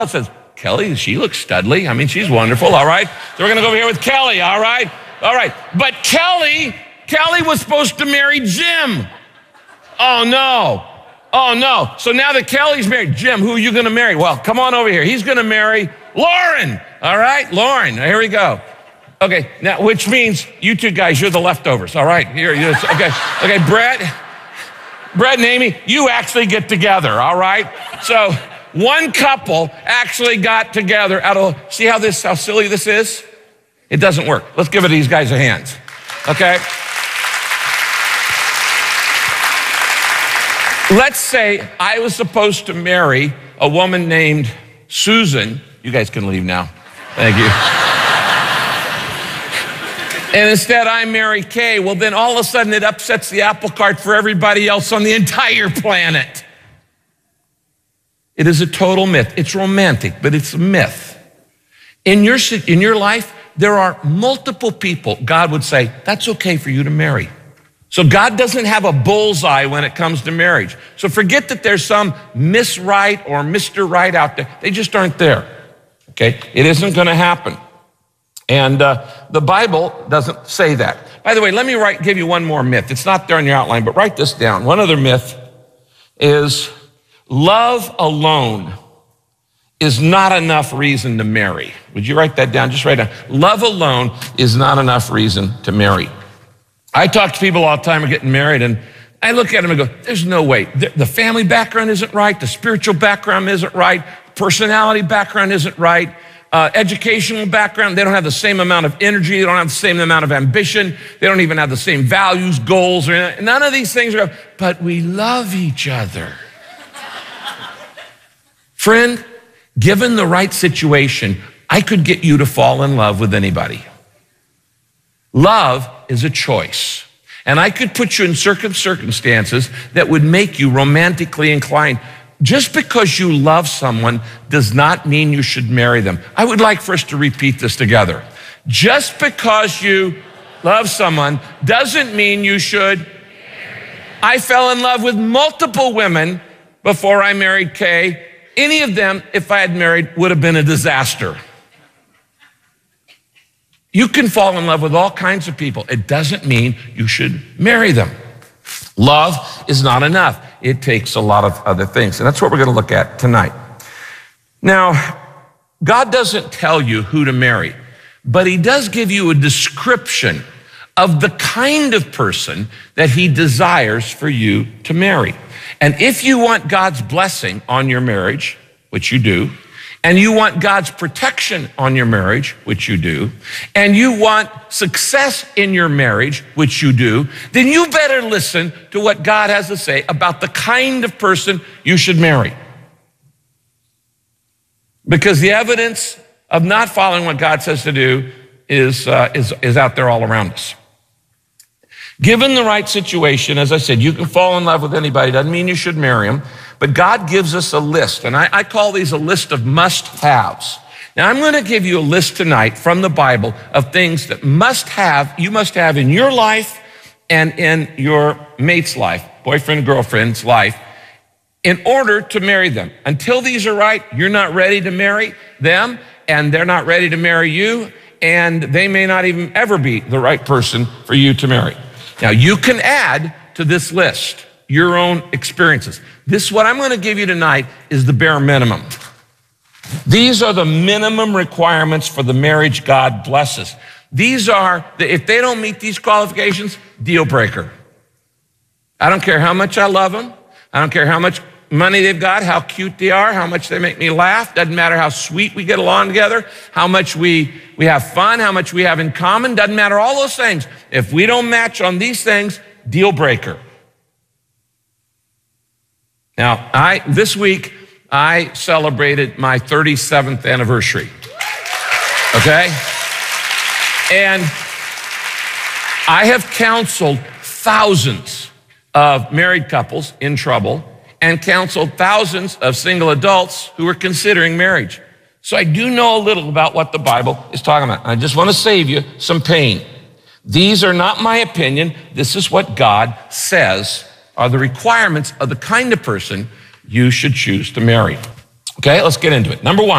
says, Kelly, she looks studly. I mean, she's wonderful, all right? So we're going to go over here with Kelly, all right? All right. But Kelly was supposed to marry Jim. Oh, no. Oh, no. So now that Kelly's married, Jim, who are you going to marry? Well, come on over here. He's going to marry Lauren, all right? Lauren, here we go. Okay, now, which means you two guys, you're the leftovers, all right? Here, okay, Brett and Amy, you actually get together, all right? So one couple actually got together see how silly this is? It doesn't work. Let's give these guys a hand, okay? Let's say I was supposed to marry a woman named Susan. You guys can leave now. Thank you. And instead I marry Kay. Well, then all of a sudden it upsets the apple cart for everybody else on the entire planet. It is a total myth. It's romantic, but it's a myth. In your life, there are multiple people God would say, that's okay for you to marry. So God doesn't have a bullseye when it comes to marriage. So forget that there's some Miss Right or Mr. Right out there. They just aren't there, okay? It isn't gonna happen. And the Bible doesn't say that. By the way, let me give you one more myth. It's not there in your outline, but write this down. One other myth is love alone is not enough reason to marry. Would you write that down? Just write down. Love alone is not enough reason to marry. I talk to people all the time who are getting married, and I look at them and go, there's no way. The family background isn't right. The spiritual background isn't right. Personality background isn't right. Educational background, they don't have the same amount of energy. They don't have the same amount of ambition. They don't even have the same values, goals, or anything. None of these things are, but we love each other. Friend, given the right situation, I could get you to fall in love with anybody. Love is a choice. And I could put you in circumstances that would make you romantically inclined. Just because you love someone does not mean you should marry them. I would like for us to repeat this together. Just because you love someone doesn't mean you should. I fell in love with multiple women before I married Kay. Any of them, if I had married, would have been a disaster. You can fall in love with all kinds of people. It doesn't mean you should marry them. Love is not enough. It takes a lot of other things. And that's what we're going to look at tonight. Now, God doesn't tell you who to marry, but he does give you a description of the kind of person that he desires for you to marry. And if you want God's blessing on your marriage, which you do, and you want God's protection on your marriage, which you do, and you want success in your marriage, which you do, then you better listen to what God has to say about the kind of person you should marry. Because the evidence of not following what God says to do is out there all around us. Given the right situation, as I said, you can fall in love with anybody. Doesn't mean you should marry them. But God gives us a list, and I call these a list of must-haves. Now, I'm going to give you a list tonight from the Bible of things that you must have in your life and in your mate's life, boyfriend, girlfriend's life, in order to marry them. Until these are right, you're not ready to marry them, and they're not ready to marry you, and they may not even ever be the right person for you to marry. Now, you can add to this list your own experiences. What I'm going to give you tonight is the bare minimum. These are the minimum requirements for the marriage God blesses. If they don't meet these qualifications, deal breaker. I don't care how much I love them. I don't care how much money they've got, how cute they are, how much they make me laugh. Doesn't matter how sweet we get along together, how much we have fun, how much we have in common. Doesn't matter all those things. If we don't match on these things, deal breaker. Now, this week, I celebrated my 37th anniversary, okay? And I have counseled thousands of married couples in trouble and counseled thousands of single adults who are considering marriage. So I do know a little about what the Bible is talking about. I just want to save you some pain. These are not my opinion. This is what God says are the requirements of the kind of person you should choose to marry. Okay, let's get into it. Number one.